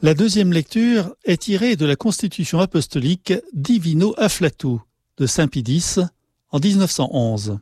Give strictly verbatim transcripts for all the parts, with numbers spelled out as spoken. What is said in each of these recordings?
La deuxième lecture est tirée de la Constitution apostolique Divino Afflatus de saint Pie X en mille neuf cent onze.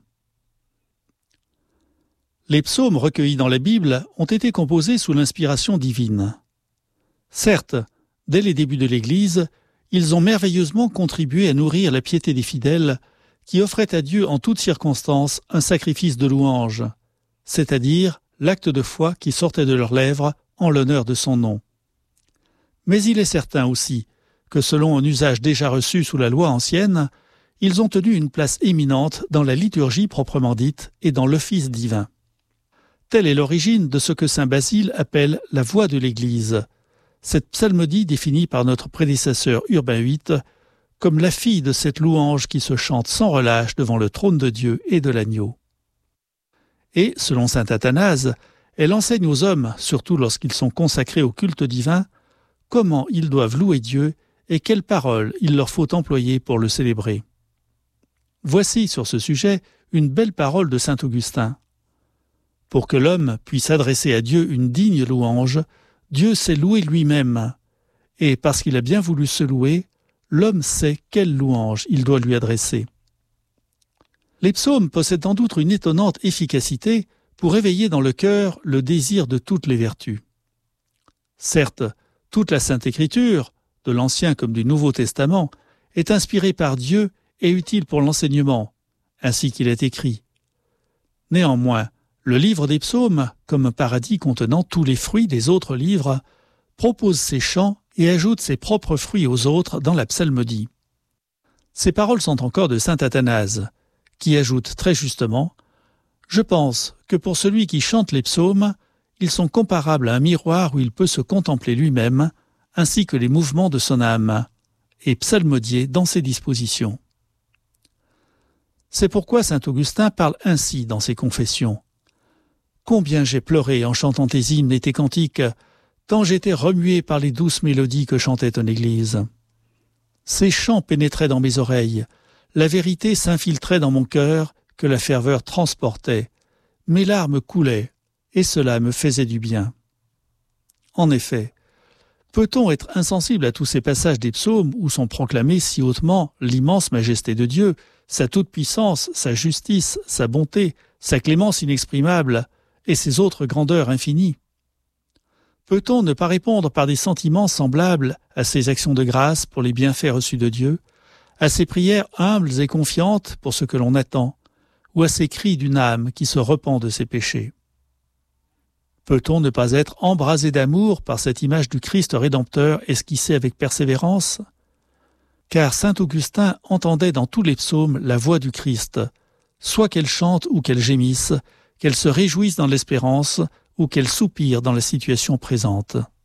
Les psaumes recueillis dans la Bible ont été composés sous l'inspiration divine. Certes, dès les débuts de l'Église, ils ont merveilleusement contribué à nourrir la piété des fidèles qui offraient à Dieu en toutes circonstances un sacrifice de louange, c'est-à-dire l'acte de foi qui sortait de leurs lèvres en l'honneur de son nom. Mais il est certain aussi que selon un usage déjà reçu sous la loi ancienne, ils ont tenu une place éminente dans la liturgie proprement dite et dans l'office divin. Telle est l'origine de ce que saint Basile appelle la voix de l'Église, cette psalmodie définie par notre prédécesseur Urbain huit comme la fille de cette louange qui se chante sans relâche devant le trône de Dieu et de l'agneau. Et, selon saint Athanase, elle enseigne aux hommes, surtout lorsqu'ils sont consacrés au culte divin, comment ils doivent louer Dieu et quelles paroles il leur faut employer pour le célébrer. Voici sur ce sujet une belle parole de saint Augustin. Pour que l'homme puisse adresser à Dieu une digne louange, Dieu s'est loué lui-même, et parce qu'il a bien voulu se louer, l'homme sait quelle louange il doit lui adresser. Les psaumes possèdent en outre une étonnante efficacité pour éveiller dans le cœur le désir de toutes les vertus. Certes, toute la Sainte Écriture, de l'Ancien comme du Nouveau Testament, est inspirée par Dieu et utile pour l'enseignement, ainsi qu'il est écrit. Néanmoins, le livre des psaumes, comme un paradis contenant tous les fruits des autres livres, propose ses chants et ajoute ses propres fruits aux autres dans la psalmodie. Ces paroles sont encore de saint Athanase, qui ajoute très justement « Je pense que pour celui qui chante les psaumes, ils sont comparables à un miroir où il peut se contempler lui-même, ainsi que les mouvements de son âme, et psalmodier dans ses dispositions. » C'est pourquoi saint Augustin parle ainsi dans ses confessions. « Combien j'ai pleuré en chantant tes hymnes et tes cantiques, tant j'étais remué par les douces mélodies que chantait ton Église. Ces chants pénétraient dans mes oreilles, la vérité s'infiltrait dans mon cœur que la ferveur transportait, mes larmes coulaient, et cela me faisait du bien. » En effet, peut-on être insensible à tous ces passages des psaumes où sont proclamés si hautement l'immense majesté de Dieu, sa toute-puissance, sa justice, sa bonté, sa clémence inexprimable et ses autres grandeurs infinies? Peut-on ne pas répondre par des sentiments semblables à ces actions de grâce pour les bienfaits reçus de Dieu, à ces prières humbles et confiantes pour ce que l'on attend, ou à ces cris d'une âme qui se repent de ses péchés? Peut-on ne pas être embrasé d'amour par cette image du Christ rédempteur esquissée avec persévérance? Car saint Augustin entendait dans tous les psaumes la voix du Christ, soit qu'elle chante ou qu'elle gémisse, qu'elle se réjouisse dans l'espérance ou qu'elle soupire dans la situation présente.